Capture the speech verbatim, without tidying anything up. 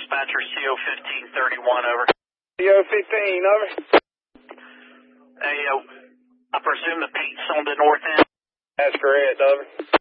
dispatcher, C O fifteen thirty-one, over. C O fifteen, over. Hey, uh, I presume the Pete's on the north end? That's correct, over.